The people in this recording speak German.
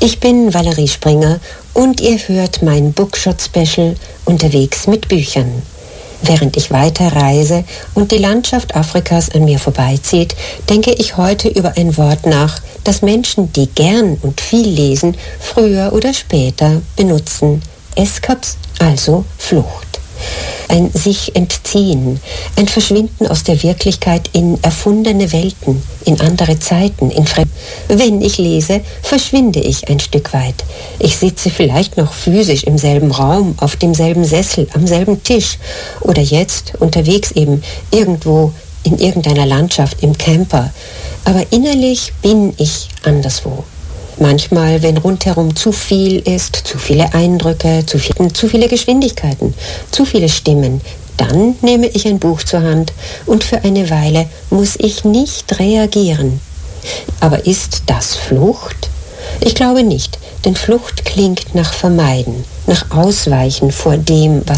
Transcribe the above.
Ich bin Valerie Springer und ihr hört mein Bookshot-Special Unterwegs mit Büchern. Während ich weiterreise und die Landschaft Afrikas an mir vorbeizieht, denke ich heute über ein Wort nach, das Menschen, die gern und viel lesen, früher oder später benutzen. Escaps, also Flucht. Ein sich entziehen, ein Verschwinden aus der Wirklichkeit in erfundene Welten, in andere Zeiten, in Wenn ich lese, verschwinde ich ein Stück weit. Ich sitze vielleicht noch physisch im selben Raum, auf demselben Sessel, am selben Tisch oder jetzt unterwegs eben irgendwo in irgendeiner Landschaft im Camper. Aber innerlich bin ich anderswo. Manchmal, wenn rundherum zu viel ist, zu viele Eindrücke, zu viele Geschwindigkeiten, zu viele Stimmen, dann nehme ich ein Buch zur Hand und für eine Weile muss ich nicht reagieren. Aber ist das Flucht? Ich glaube nicht, denn Flucht klingt nach Vermeiden, nach Ausweichen vor dem, was